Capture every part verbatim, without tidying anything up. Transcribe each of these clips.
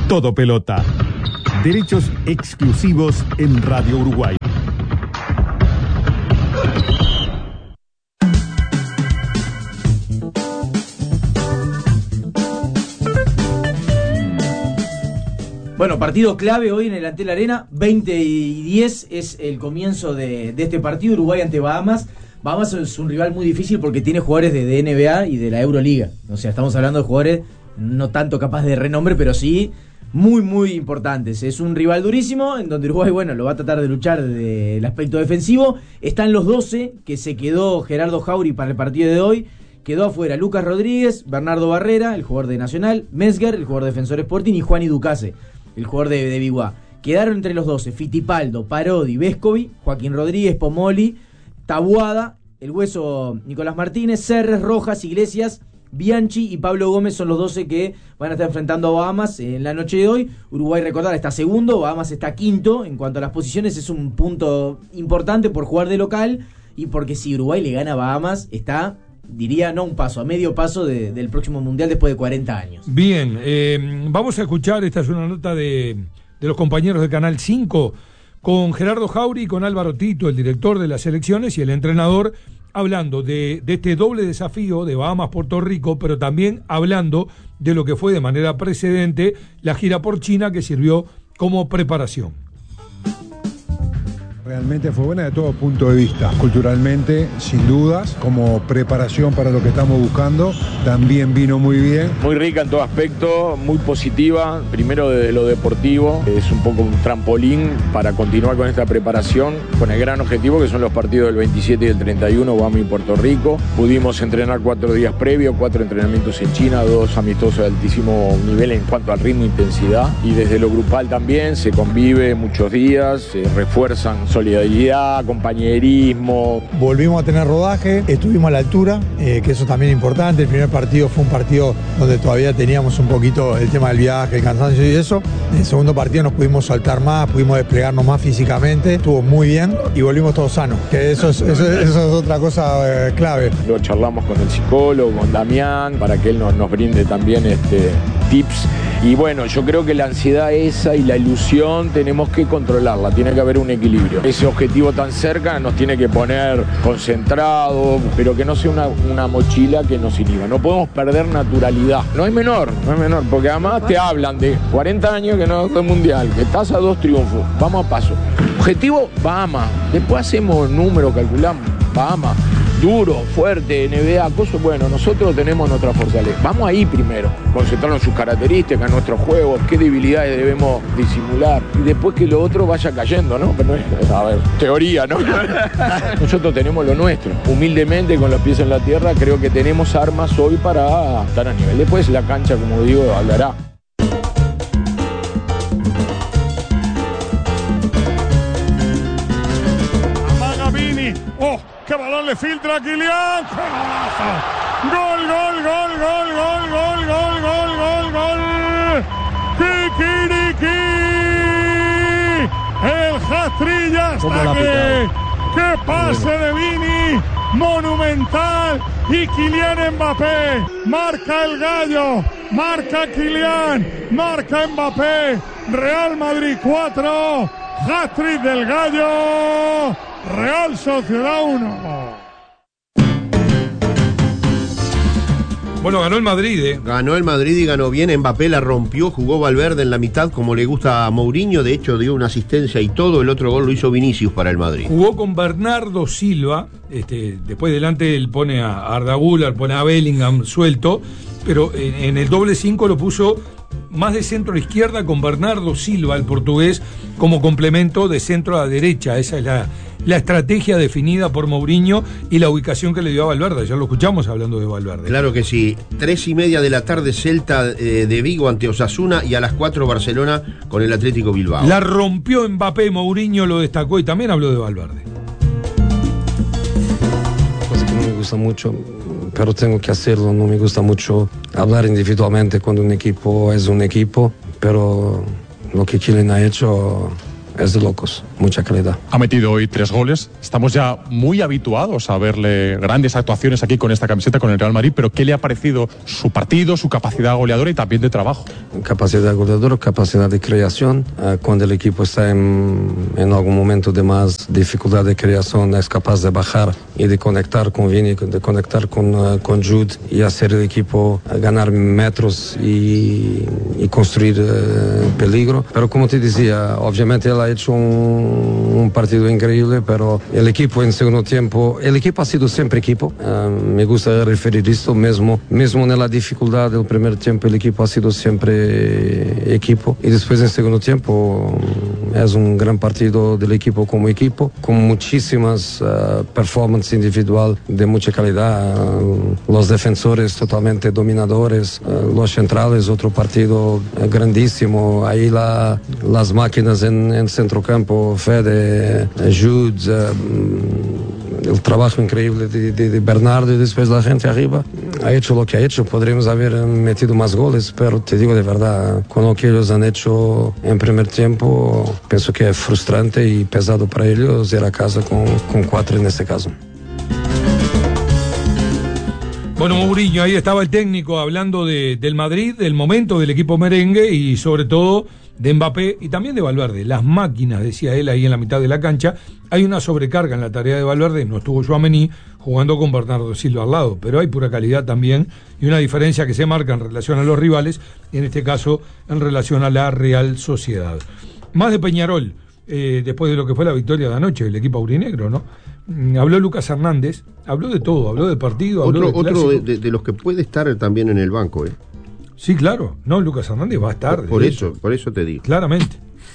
Todo Pelota. Derechos exclusivos en Radio Uruguay. Bueno, partido clave hoy en el Antel Arena, veinte y diez es el comienzo de, de este partido, Uruguay ante Bahamas. Bahamas es un rival muy difícil porque tiene jugadores de, de N B A y de la Euroliga. O sea, estamos hablando de jugadores no tanto capaz de renombre, pero sí muy, muy importantes. Es un rival durísimo, en donde Uruguay, bueno, lo va a tratar de luchar desde el aspecto defensivo. Están los doce, que se quedó Gerardo Jauri para el partido de hoy. Quedó afuera Lucas Rodríguez, Bernardo Barrera, el jugador de Nacional, Mesger, el jugador de Defensor Sporting, y Juan Ducase, el jugador de, de Biguá. Quedaron entre los doce Fittipaldo, Parodi, Vescovi, Joaquín Rodríguez, Pomoli, Tabuada, el Hueso Nicolás Martínez, Serres, Rojas, Iglesias, Bianchi y Pablo Gómez son los doce que van a estar enfrentando a Bahamas en la noche de hoy. Uruguay, recordar, está segundo, Bahamas está quinto. En cuanto a las posiciones, es un punto importante por jugar de local y porque si Uruguay le gana a Bahamas, está, diría, no un paso, a medio paso de, del próximo Mundial después de cuarenta años. Bien, eh, vamos a escuchar, esta es una nota de, de los compañeros de Canal cinco, con Gerardo Jauri y con Álvaro Tito, el director de las selecciones y el entrenador, hablando de, de este doble desafío de Bahamas-Puerto Rico, pero también hablando de lo que fue de manera precedente la gira por China, que sirvió como preparación. Realmente fue buena de todo punto de vista. Culturalmente, sin dudas, como preparación para lo que estamos buscando, también vino muy bien. Muy rica en todo aspecto, muy positiva. Primero desde lo deportivo, es un poco un trampolín para continuar con esta preparación, con el gran objetivo que son los partidos del veintisiete y del treinta y uno, Bahamas y Puerto Rico. Pudimos entrenar cuatro días previos, cuatro entrenamientos en China, dos amistosos de altísimo nivel en cuanto al ritmo e intensidad. Y desde lo grupal también se convive muchos días, se refuerzan solidaridad, compañerismo. Volvimos a tener rodaje, estuvimos a la altura, eh, que eso también es importante. El primer partido fue un partido donde todavía teníamos un poquito el tema del viaje, el cansancio y eso. En el segundo partido nos pudimos soltar más, pudimos desplegarnos más físicamente, estuvo muy bien y volvimos todos sanos, que eso es, eso, eso es otra cosa eh, clave. Lo charlamos con el psicólogo, con Damián, para que él nos, nos brinde también este, tips. Y bueno, yo creo que la ansiedad esa y la ilusión tenemos que controlarla, tiene que haber un equilibrio. Ese objetivo tan cerca nos tiene que poner concentrados, pero que no sea una, una mochila que nos inhiba. No podemos perder naturalidad. No es menor, no es menor, porque además te hablan de cuarenta años que no es mundial, que estás a dos triunfos. Vamos a paso. Objetivo, Bahamas. Después hacemos números, calculamos. Bahamas. Duro, fuerte, N B A, cosas. Bueno, nosotros tenemos nuestra fortaleza. Vamos ahí primero, concentrarnos en sus características, en nuestros juegos, qué debilidades debemos disimular. Y después que lo otro vaya cayendo, ¿no? Pero, a ver, teoría, ¿no? Nosotros tenemos lo nuestro. Humildemente, con los pies en la tierra, creo que tenemos armas hoy para estar a nivel. Después la cancha, como digo, hablará. Amaga Vini. ¡Oh! ¡Qué balón le filtra a Kylian! ¡Qué golazo! ¡Gol, gol, gol, gol, gol, gol, gol, gol, gol, gol! ¡Kikiriki! ¡El hat-trick ya está aquí! ¡Qué pase de Vini! ¡Monumental! Y Kylian Mbappé marca el gallo, marca Kylian, marca Mbappé. Real Madrid cuatro, hat-trick del gallo. Real Sociedad uno. Bueno, ganó el Madrid, ¿eh? Ganó el Madrid y ganó bien. Mbappé la rompió, jugó Valverde en la mitad como le gusta a Mourinho. De hecho, dio una asistencia y todo. El otro gol lo hizo Vinicius para el Madrid. Jugó con Bernardo Silva. Este, después delante él pone a Arda Güler, pone a Bellingham suelto. Pero en, en el doble cinco lo puso más de centro a la izquierda con Bernardo Silva, el portugués, como complemento de centro a la derecha. Esa es la, la estrategia definida por Mourinho y la ubicación que le dio a Valverde. Ya lo escuchamos hablando de Valverde. Claro que sí. Tres y media de la tarde Celta eh, de Vigo ante Osasuna y a las cuatro Barcelona con el Atlético Bilbao. La rompió Mbappé, Mourinho lo destacó y también habló de Valverde. Cosa que no me gusta mucho, pero tengo que hacerlo. No me gusta mucho hablar individualmente cuando un equipo es un equipo, pero lo que Kylian ha hecho es de locos, mucha calidad. Ha metido hoy tres goles, estamos ya muy habituados a verle grandes actuaciones aquí con esta camiseta, con el Real Madrid, pero ¿qué le ha parecido su partido, su capacidad goleadora y también de trabajo? Capacidad goleadora, capacidad de creación, uh, cuando el equipo está en, en algún momento de más dificultad de creación, es capaz de bajar y de conectar con Vini, de conectar con, uh, con Jude y hacer el equipo uh, ganar metros y, y construir uh, peligro. Pero como te decía, obviamente él ha hecho un, un partido increíble, pero el equipo en segundo tiempo, el equipo ha sido siempre equipo, uh, me gusta referir esto, mismo, mismo en la dificultad del primer tiempo el equipo ha sido siempre equipo y después en segundo tiempo es un gran partido del equipo como equipo, con muchísimas uh, performances individual de mucha calidad, uh, los defensores totalmente dominadores, uh, los centrales, otro partido uh, grandísimo, ahí la, las máquinas en, en centrocampo, Fede, Jude, uh, el trabajo increíble de, de, de Bernardo y después la gente arriba ha hecho lo que ha hecho. Podríamos haber metido más goles, pero te digo de verdad, con lo que ellos han hecho en primer tiempo, pienso que es frustrante y pesado para ellos ir a casa con, con cuatro en este caso. Bueno, Mourinho, ahí estaba el técnico hablando de, del Madrid, del momento del equipo merengue y sobre todo de Mbappé y también de Valverde. Las máquinas, decía él ahí en la mitad de la cancha. Hay una sobrecarga en la tarea de Valverde, no estuvo Tchouaméni jugando con Bernardo Silva al lado, pero hay pura calidad también y una diferencia que se marca en relación a los rivales, y en este caso en relación a la Real Sociedad. Más de Peñarol, eh, después de lo que fue la victoria de anoche del equipo aurinegro, ¿no? Habló Lucas Hernández, habló de todo, habló del partido, habló otro, del otro de, de, de los que puede estar también en el banco, ¿eh? Sí, claro, no, Lucas Hernández va a estar. Por, por eso, por eso te digo. Claramente.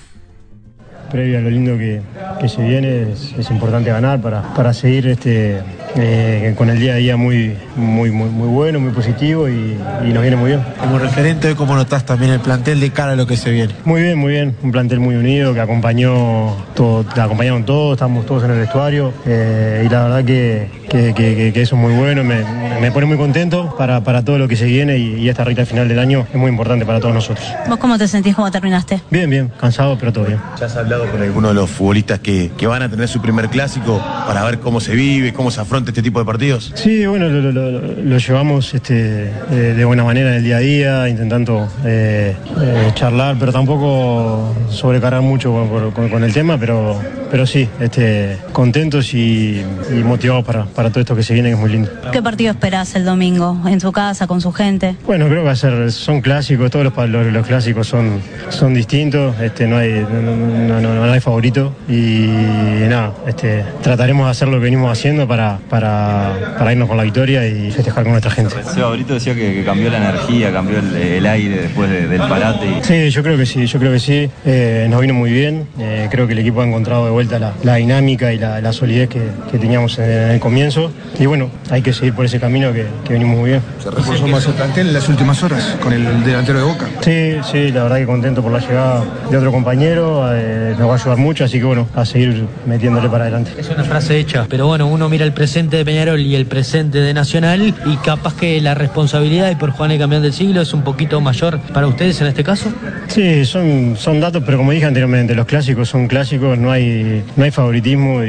Previo a lo lindo que, que se viene, es, es importante ganar para, para seguir este, eh, con el día a día muy, muy, muy, muy bueno, muy positivo y, y nos viene muy bien. Como referente, ¿cómo notás también el plantel de cara a lo que se viene? Muy bien, muy bien, un plantel muy unido que acompañó, todo, acompañaron todos, estamos todos en el vestuario eh, y la verdad que, que, que, que eso es muy bueno, me, me pone muy contento para, para todo lo que se viene y, y esta recta final del año es muy importante para todos nosotros. ¿Vos cómo te sentís, cómo terminaste? Bien, bien, cansado pero todo bien. ¿Ya has hablado con alguno de los futbolistas que, que van a tener su primer clásico para ver cómo se vive, cómo se afronta este tipo de partidos? Sí, bueno, lo, lo, lo, lo llevamos este, eh, de buena manera en el día a día, intentando eh, eh, charlar, pero tampoco sobrecargar mucho con, con, con el tema, pero, pero sí, este, contentos y, y motivados para, para todo esto que se viene, que es muy lindo. ¿Qué partido esperás el domingo? ¿En su casa, con su gente? Bueno, creo que va a ser, son clásicos, todos los, los, los clásicos son, son distintos, este, no hay, no, no, no, no hay favorito y nada, este, trataremos de hacer lo que venimos haciendo para, para, para irnos con la victoria y festejar con nuestra gente. Seba Brito decía que, que cambió la energía, cambió el, el aire después de, del parate. Y... Sí, yo creo que sí, yo creo que sí, eh, nos vino muy bien, eh, creo que el equipo ha encontrado de vuelta la, la dinámica y la, la solidez que, que teníamos en, en el comienzo y bueno, hay que seguir por ese camino que, que venimos muy bien. ¿Se reforzó más el plantel en las últimas horas con el delantero de Boca? Sí, sí, la verdad que contento por la llegada de otro compañero, eh, nos va a ayudar mucho, así que bueno, a seguir metiéndole para adelante. Es una frase hecha, pero bueno, uno mira el presente de Peñarol y el presente de Nacional y capaz que la responsabilidad y por jugar el campeón del siglo es un poquito mayor para ustedes en este caso. Sí, son, son datos, pero como dije anteriormente, los clásicos son clásicos, no hay, no hay favoritismo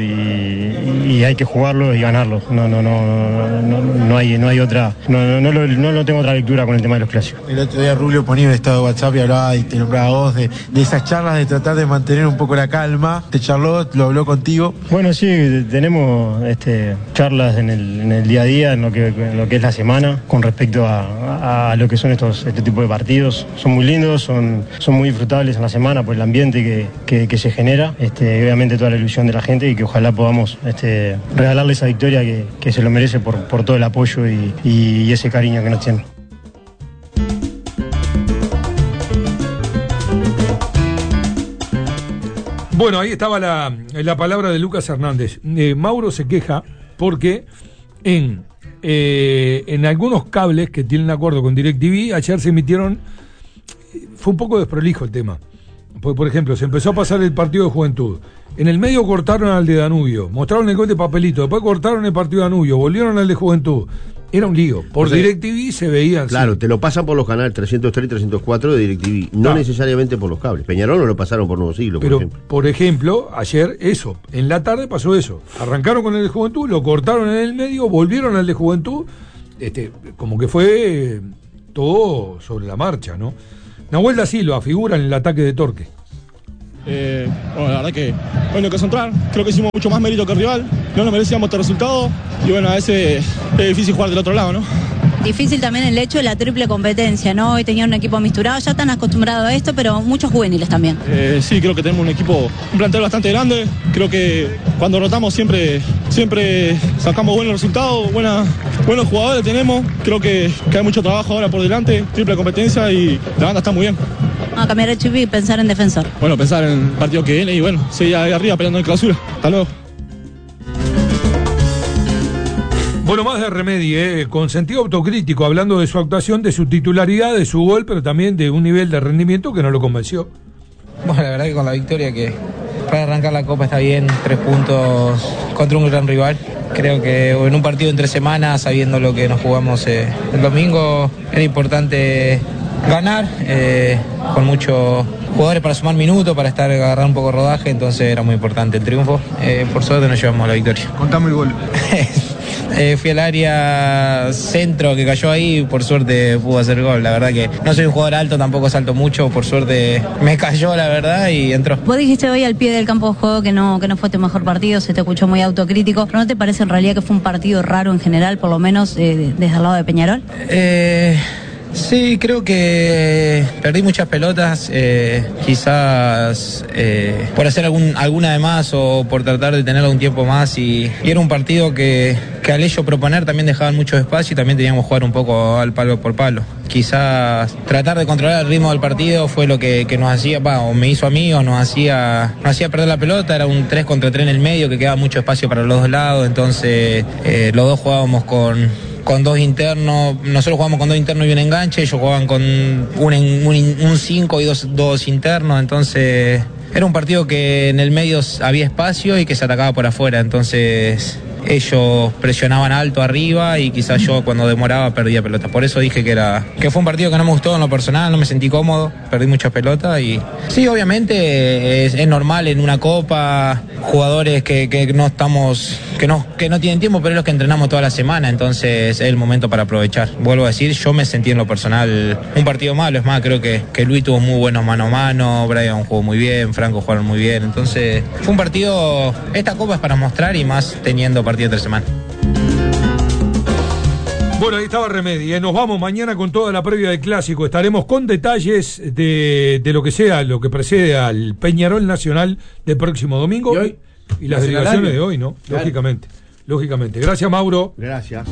y, y hay que jugarlos y ganarlos. No, no, no, no, no hay, no hay otra, no, no, no, no, no, no tengo otra lectura con el tema de los clásicos. El otro día Rubio ponía un estado de WhatsApp y hablaba y te nombraba vos de, de esas charlas de tratar de mantener un poco la calma. ¿Te charló, lo habló contigo? Bueno, sí, tenemos este, charlas en el, en el día a día, en lo que, en lo que es la semana, con respecto a, a lo que son estos este tipo de partidos. Son muy lindos, son, son muy disfrutables en la semana por el ambiente que, que, que se genera, este, obviamente toda la ilusión de la gente y que ojalá podamos este, regalarle esa victoria que, que se lo merece por, por todo el apoyo y, y, y ese cariño que nos tienen. Bueno, ahí estaba la, la palabra de Lucas Hernández. Eh, Mauro se queja porque en, eh, en algunos cables que tienen acuerdo con DirecTV, ayer se emitieron, fue un poco desprolijo el tema. Porque, por ejemplo, se empezó a pasar el partido de Juventud. En el medio cortaron al de Danubio, mostraron el gol de Papelito, después cortaron el partido de Danubio, volvieron al de Juventud. Era un lío. Por O sea, DirecTV se veían. Claro, sí. te lo pasan por los canales trescientos tres y trescientos cuatro de DirecTV, no, no necesariamente por los cables. Peñarol no lo pasaron por Nuevo Siglo, Pero, por ejemplo. por ejemplo, ayer eso, en la tarde pasó eso. Arrancaron con el de Juventud, lo cortaron en el medio, volvieron al de Juventud, este, como que fue eh, todo sobre la marcha, ¿no? Nahuel da Silva figura en el ataque de Torque. Eh, bueno, la verdad que bueno que centrar, creo que hicimos mucho más mérito que el rival, no nos merecíamos este resultado y bueno, a veces es difícil jugar del otro lado, ¿no? Difícil también el hecho de la triple competencia, ¿no? Hoy tenían un equipo misturado, ya están acostumbrados a esto, pero muchos juveniles también. Eh, sí, creo que tenemos un equipo, un plantel bastante grande, creo que cuando rotamos siempre, siempre sacamos buenos resultados, buena, buenos jugadores tenemos, creo que, que hay mucho trabajo ahora por delante, triple competencia y la banda está muy bien. Vamos a cambiar el chip y pensar en defensor. Bueno, pensar en el partido que viene y bueno, seguir ahí arriba peleando en clausura. Hasta luego. Bueno, más de Remedi, eh, con sentido autocrítico, hablando de su actuación, de su titularidad, de su gol, pero también de un nivel de rendimiento que no lo convenció. Bueno, la verdad que con la victoria que para arrancar la Copa está bien, tres puntos contra un gran rival. Creo que en un partido en tres semanas, sabiendo lo que nos jugamos eh, el domingo, era importante ganar, eh, con muchos jugadores para sumar minutos, para estar agarrar un poco de rodaje, entonces era muy importante el triunfo. Eh, por suerte nos llevamos a la victoria. Contame el gol. Eh, fui al área centro que cayó ahí y por suerte pudo hacer gol. La verdad que no soy un jugador alto, tampoco salto mucho, por suerte me cayó la verdad y entró. Vos dijiste hoy al pie del campo de juego que no, que no fue tu mejor partido, se te escuchó muy autocrítico, ¿pero no te parece en realidad que fue un partido raro en general, por lo menos eh, desde el lado de Peñarol? Eh... Sí, creo que perdí muchas pelotas, eh, quizás eh, por hacer algún, alguna de más o por tratar de tener algún tiempo más y, y era un partido que, que al ello proponer también dejaban mucho espacio y también teníamos que jugar un poco al palo por palo. Quizás tratar de controlar el ritmo del partido fue lo que, que nos hacía, bah, o me hizo a mí o nos hacía, nos hacía perder la pelota, era un tres contra tres en el medio que quedaba mucho espacio para los dos lados, entonces eh, los dos jugábamos con... con dos internos, nosotros jugamos con dos internos y un enganche, ellos jugaban con un cinco y dos, dos internos, entonces era un partido que en el medio había espacio y que se atacaba por afuera, entonces ellos presionaban alto arriba y quizás yo cuando demoraba perdía pelota. Por eso dije que era que fue un partido que no me gustó en lo personal, no me sentí cómodo, perdí mucha pelota y sí, obviamente es, es normal en una copa, jugadores que, que no estamos, que no, que no tienen tiempo, pero es los que entrenamos toda la semana, entonces es el momento para aprovechar. Vuelvo a decir, yo me sentí en lo personal un partido malo, es más, creo que, que Luis tuvo muy buenos mano a mano, Brian jugó muy bien, Franco jugaron muy bien, entonces fue un partido, esta copa es para mostrar y más teniendo partido entre semana. Bueno, ahí estaba Remedi, ¿eh? Nos vamos mañana con toda la previa del Clásico. Estaremos con detalles de, de lo que sea, lo que precede al Peñarol Nacional del próximo domingo. Y, hoy, y las delegaciones de hoy, ¿no? Claro. Lógicamente. Lógicamente. Gracias, Mauro. Gracias.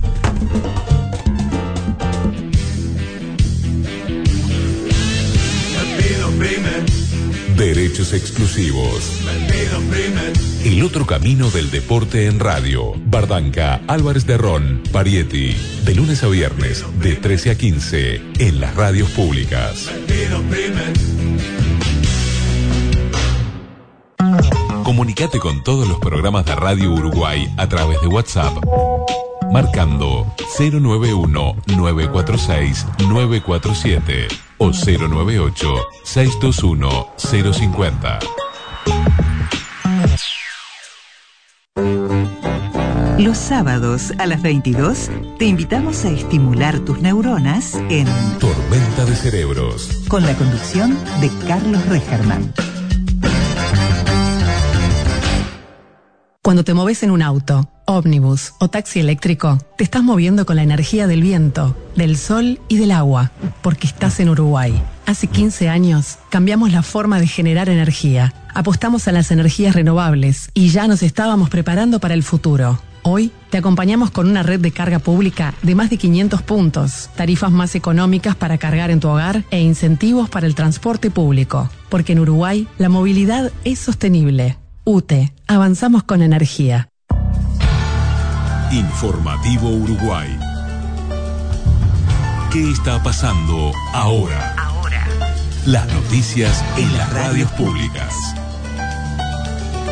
Derechos exclusivos. El otro camino del deporte en radio. Bardanca, Álvarez de Ron, Parietti. De lunes a viernes, de trece a quince, en las radios públicas. Comunicate con todos los programas de Radio Uruguay a través de WhatsApp. Marcando cero nueve uno, nueve cuatro seis, nueve cuatro siete o cero nueve ocho, seis dos uno, cero cinco cero. Los sábados a las veintidós te invitamos a estimular tus neuronas en Tormenta de Cerebros, con la conducción de Carlos Regerman. Cuando te moves en un auto, ómnibus o taxi eléctrico, te estás moviendo con la energía del viento, del sol y del agua, porque estás en Uruguay. Hace quince años cambiamos la forma de generar energía, apostamos a las energías renovables y ya nos estábamos preparando para el futuro. Hoy te acompañamos con una red de carga pública de más de quinientos puntos, tarifas más económicas para cargar en tu hogar e incentivos para el transporte público, porque en Uruguay la movilidad es sostenible. U T E, avanzamos con energía. Informativo Uruguay. ¿Qué está pasando ahora? Ahora. Las noticias en las radios públicas.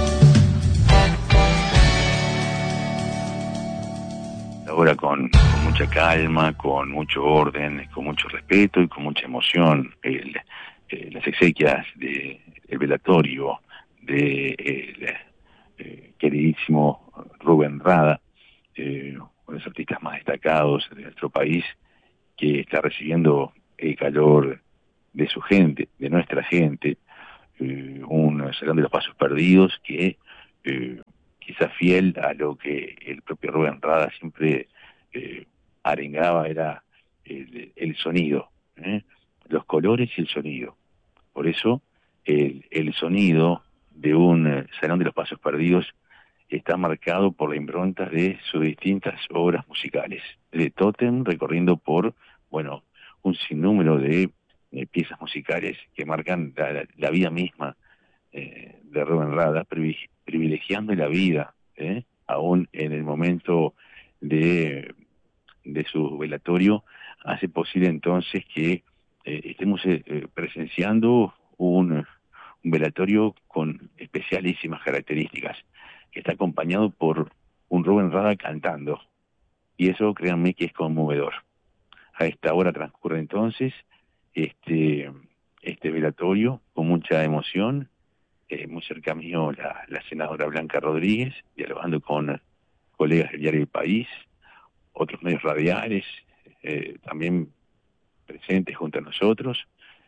Ahora con, con mucha calma, con mucho orden, con mucho respeto y con mucha emoción. El, eh, las exequias del de velatorio de el, eh, queridísimo Rubén Rada, eh, uno de los artistas más destacados de nuestro país, que está recibiendo el calor de su gente, de nuestra gente, eh, un Salón de los Pasos Perdidos que eh, quizás fiel a lo que el propio Rubén Rada siempre eh, arengaba, era el, el sonido, ¿eh? los colores y el sonido. Por eso el, el sonido de un eh, Salón de los Pasos Perdidos está marcado por la impronta de sus distintas obras musicales, de Tótem, recorriendo por, bueno, un sinnúmero de eh, piezas musicales que marcan la, la, la vida misma eh, de Rubén Rada, privilegiando la vida, ¿eh? aún en el momento de, de su velatorio, hace posible entonces que eh, estemos eh, presenciando un, un velatorio con especialísimas características, que está acompañado por un Rubén Rada cantando, y eso créanme que es conmovedor. A esta hora transcurre entonces este, este velatorio con mucha emoción. Eh, muy cerca mío la, la senadora Blanca Rodríguez, dialogando con colegas del diario El País, otros medios radiales, eh, también presentes junto a nosotros,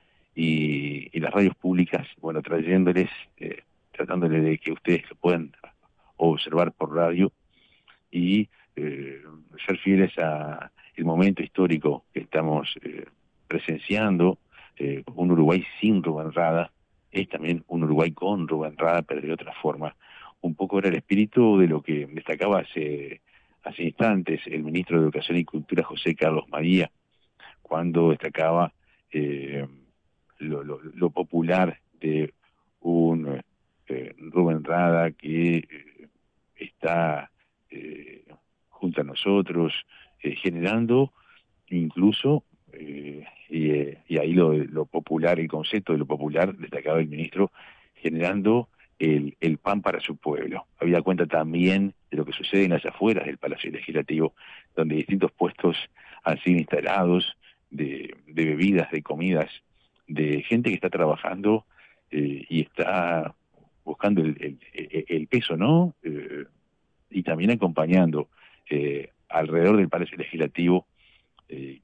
y, y las radios públicas, bueno, trayéndoles, eh, tratándoles de que ustedes lo puedan observar por radio y eh, ser fieles a el momento histórico que estamos eh, presenciando. Eh, un Uruguay sin Rubén Rada es también un Uruguay con Rubén Rada, pero de otra forma. Un poco era el espíritu de lo que destacaba hace, hace instantes el ministro de Educación y Cultura, José Carlos María, cuando destacaba eh, lo, lo, lo popular de un eh, Rubén Rada que eh, está eh, junto a nosotros, eh, generando incluso, eh, y, eh, y ahí lo, lo popular, el concepto de lo popular, destacaba el ministro, generando el, el pan para su pueblo. Había cuenta también de lo que sucede en las afueras del Palacio Legislativo, donde distintos puestos han sido instalados de, de bebidas, de comidas, de gente que está trabajando eh, y está buscando el, el, el, el peso, ¿no? Eh, y también acompañando eh, alrededor del Palacio Legislativo eh,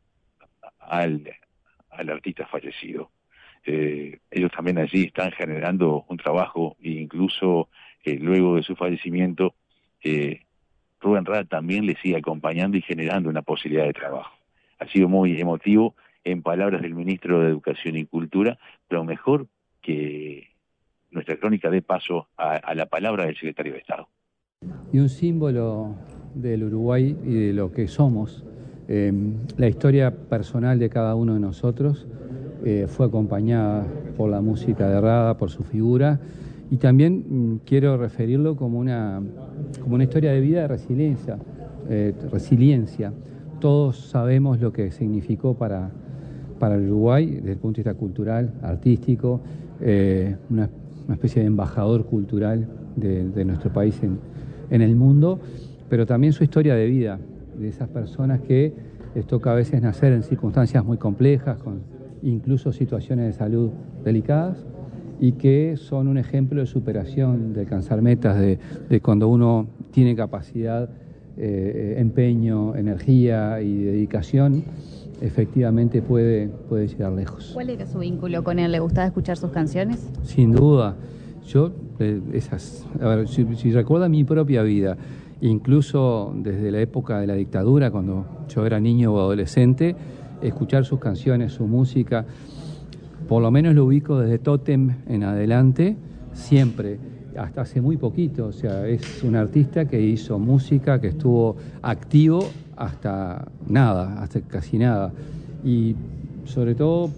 al, al artista fallecido. Eh, ellos también allí están generando un trabajo e incluso eh, luego de su fallecimiento eh, Rubén Rada también le sigue acompañando y generando una posibilidad de trabajo. Ha sido muy emotivo, en palabras del ministro de Educación y Cultura, pero mejor que nuestra crónica dé paso a, a la palabra del secretario de Estado. Y un símbolo del Uruguay y de lo que somos. Eh, la historia personal de cada uno de nosotros eh, fue acompañada por la música de Rada, por su figura, y también mm, quiero referirlo como una, como una historia de vida de resiliencia, eh, resiliencia. Todos sabemos lo que significó para, para el Uruguay desde el punto de vista cultural, artístico, eh, una, una especie de embajador cultural de, de nuestro país en, en el mundo, pero también su historia de vida, de esas personas que les toca a veces nacer en circunstancias muy complejas, con incluso situaciones de salud delicadas, y que son un ejemplo de superación, de alcanzar metas, de, de cuando uno tiene capacidad, eh, empeño, energía y dedicación, efectivamente puede, puede llegar lejos. ¿Cuál era su vínculo con él? ¿Le gustaba escuchar sus canciones? Sin duda. Yo, eh, esas, a ver, si, si recuerdo mi propia vida, incluso desde la época de la dictadura, cuando yo era niño o adolescente, escuchar sus canciones, su música, por lo menos lo ubico desde Tótem en adelante, siempre, hasta hace muy poquito. O sea, es un artista que hizo música, que estuvo activo hasta nada, hasta casi nada. Y sobre todo,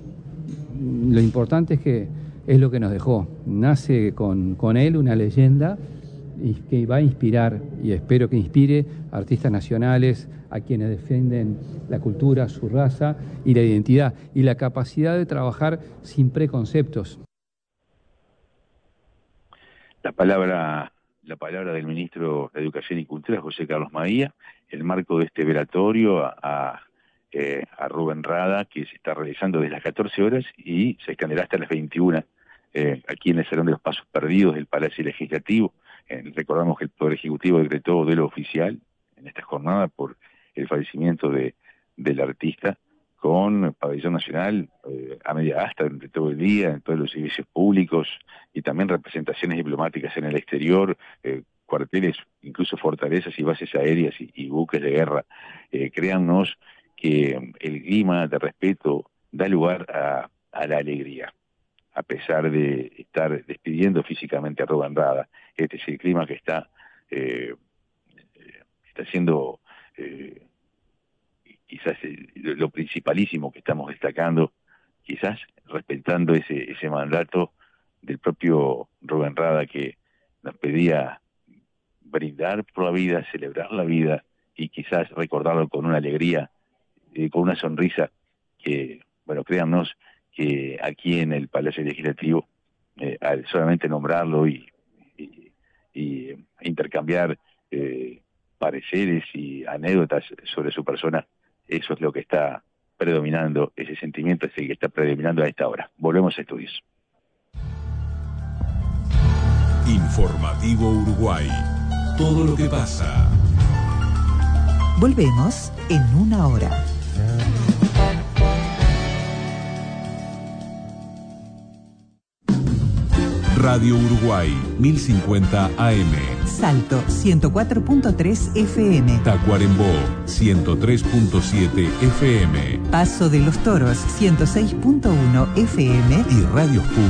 lo importante es que es lo que nos dejó. Nace con, con él una leyenda y que va a inspirar, y espero que inspire a artistas nacionales, a quienes defienden la cultura, su raza y la identidad, y la capacidad de trabajar sin preconceptos. La palabra la palabra del ministro de Educación y Cultura, José Carlos Maía, el marco de este velatorio a, a, eh, a Rubén Rada, que se está realizando desde las catorce horas y se extenderá hasta las veintiuna, eh, aquí en el Salón de los Pasos Perdidos del Palacio Legislativo. Eh, recordamos que el Poder Ejecutivo decretó duelo oficial en esta jornada por el fallecimiento de, del artista, con pabellón nacional eh, a media asta durante todo el día, en todos los servicios públicos, y también representaciones diplomáticas en el exterior, eh, cuarteles, incluso fortalezas y bases aéreas y, y buques de guerra. Eh, créannos que el clima de respeto da lugar a, a la alegría, a pesar de estar despidiendo físicamente a Rubén Rada. Este es el clima que está, eh, está siendo... Eh, quizás lo principalísimo que estamos destacando, quizás respetando ese ese mandato del propio Rubén Rada, que nos pedía brindar por la vida, celebrar la vida y quizás recordarlo con una alegría, eh, con una sonrisa que, bueno, créannos que aquí en el Palacio Legislativo, eh, al solamente nombrarlo y, y, y intercambiar eh, pareceres y anécdotas sobre su persona, eso es lo que está predominando, ese sentimiento es el que está predominando a esta hora. Volvemos a estudios. Informativo Uruguay. Todo lo que pasa. Volvemos en una hora. Radio Uruguay, mil cincuenta A M. Salto, ciento cuatro punto tres F M. Tacuarembó, ciento tres punto siete F M. Paso de los Toros, ciento seis punto uno F M. Y radios públicas.